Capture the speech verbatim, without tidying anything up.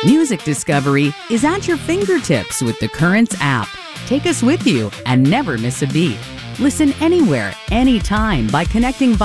Music discovery is at your fingertips with the Currents app. Take us with you and never miss a beat. Listen anywhere, anytime by connecting